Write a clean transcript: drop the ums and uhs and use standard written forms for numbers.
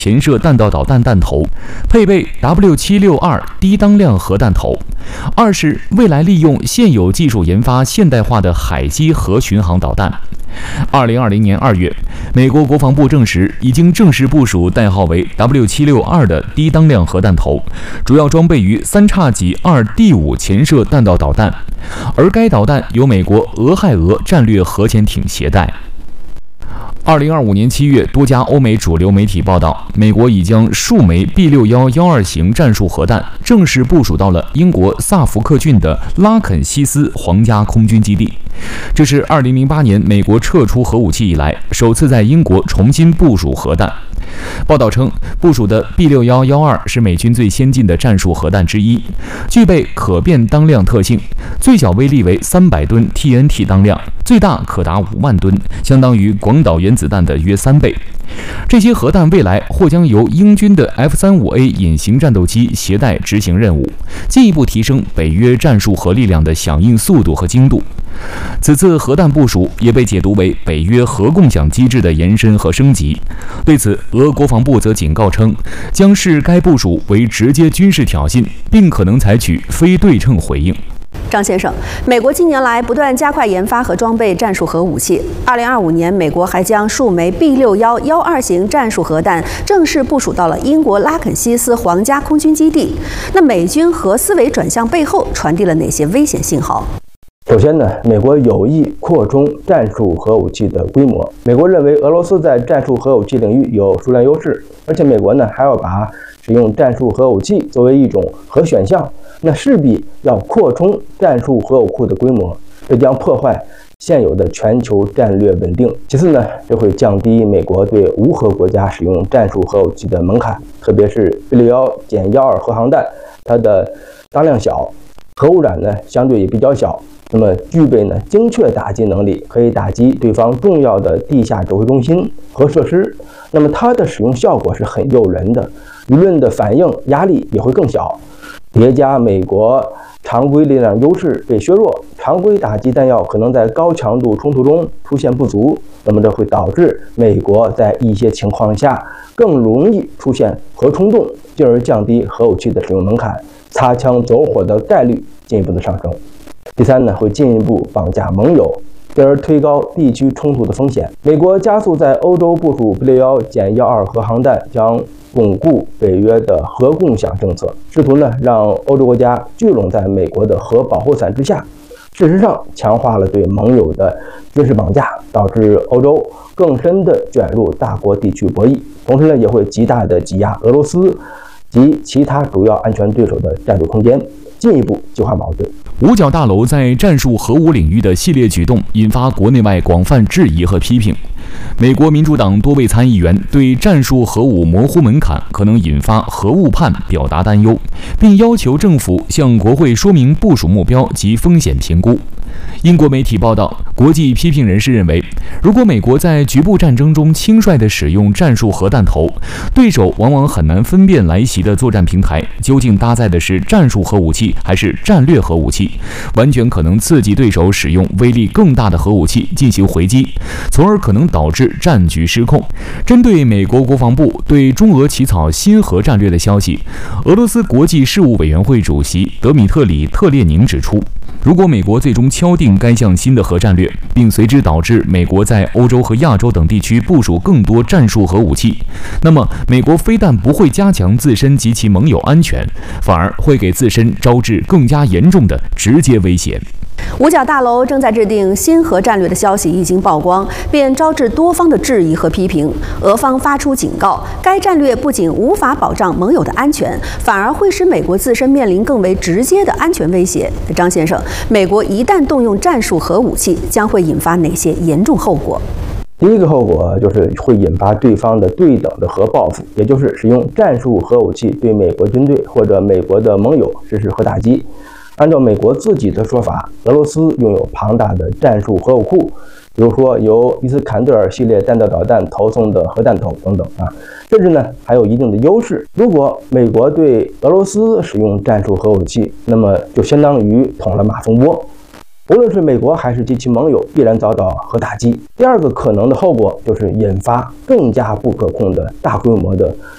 潜射弹道导弹弹头，配备 W762低当量核弹头。二是未来利用现有技术研发现代化的海基核巡航导弹。2020年2月，美国国防部证实，已经正式部署代号为 W762的低当量核弹头，主要装备于3x2D5潜射弹道导弹，而该导弹由美国俄亥俄战略核潜艇携带。2025年7月，多家欧美主流媒体报道，美国已将数枚 B6112型战术核弹正式部署到了英国萨福克郡的拉肯西斯皇家空军基地。这是2008年美国撤出核武器以来首次在英国重新部署核弹。报道称，部署的 B6112是美军最先进的战术核弹之一，具备可变当量特性，最小威力为300吨 TNT 当量，最大可达5万吨，相当于广岛原子弹的约3倍。这些核弹未来或将由英军的 F-35A 隐形战斗机携带执行任务，进一步提升北约战术核力量的响应速度和精度。此次核弹部署也被解读为北约核共享机制的延伸和升级。对此，俄国防部则警告称，将视该部署为直接军事挑衅，并可能采取非对称回应。 张先生，美国近年来不断加快研发和装备战术核武器。2025年，美国还将数枚 B6112型战术核弹正式部署到了英国拉肯西斯皇家空军基地。那美军核思维转向背后传递了哪些危险信号？ 首先呢，美国有意扩充战术核武器的规模。美国认为俄罗斯在战术核武器领域有数量优势，而且美国呢还要把使用战术核武器作为一种核选项，那势必要扩充战术核武库的规模，这将破坏现有的全球战略稳定。其次呢，这会降低美国对无核国家使用战术核武器的门槛，特别是B61-12核航弹，它的当量小，核污染呢相对也比较小。那么具备呢精确打击能力，可以打击对方重要的地下指挥中心和设施。那么它的使用效果是很诱人的，舆论的反应压力也会更小。叠加美国常规力量优势被削弱，常规打击弹药可能在高强度冲突中出现不足，那么这会导致美国在一些情况下更容易出现核冲动，进而降低核武器的使用门槛，擦枪走火的概率进一步的上升。第三呢，会进一步绑架盟友，进而推高地区冲突的风险。美国加速在欧洲部署 B61-12核航弹，将巩固北约的核共享政策，试图呢让欧洲国家聚拢在美国的核保护伞之下。事实上，强化了对盟友的军事绑架，导致欧洲更深地卷入大国地区博弈，同时呢，也会极大地挤压俄罗斯及其他主要安全对手的战略空间，进一步激化矛盾。 五角大楼在战术核武领域的系列举动引发国内外广泛质疑和批评。美国民主党多位参议员对战术核武模糊门槛可能引发核误判表达担忧，并要求政府向国会说明部署目标及风险评估。英国媒体报道，国际批评人士认为，如果美国在局部战争中轻率地使用战术核弹头，对手往往很难分辨来袭的作战平台究竟搭载的是战术核武器还是战略核武器，完全可能刺激对手使用威力更大的核武器进行回击，从而可能导致战局失控。针对美国国防部对中俄起草新核战略的消息，俄罗斯国际事务委员会主席德米特里·特列宁指出，如果美国最终敲定该项新的核战略，并随之导致美国在欧洲和亚洲等地区部署更多战术核武器，那么美国非但不会加强自身及其盟友安全，反而会给自身招致更加严重的直接威胁。 五角大楼正在制定新核战略的消息一经曝光，便招致多方的质疑和批评。俄方发出警告，该战略不仅无法保障盟友的安全，反而会使美国自身面临更为直接的安全威胁。张先生，美国一旦动用战术核武器，将会引发哪些严重后果？ 第一个后果就是会引发对方的对等的核报复，也就是使用战术核武器对美国军队或者美国的盟友实施核打击。按照美国自己的说法，俄罗斯拥有庞大的战术核武库，比如说由伊斯坎德尔系列弹道导弹投送的核弹头等等甚至呢还有一定的优势。如果美国对俄罗斯使用战术核武器，那么就相当于捅了马蜂窝，无论是美国还是及其盟友，必然遭到核打击。第二个可能的后果就是引发更加不可控的大规模的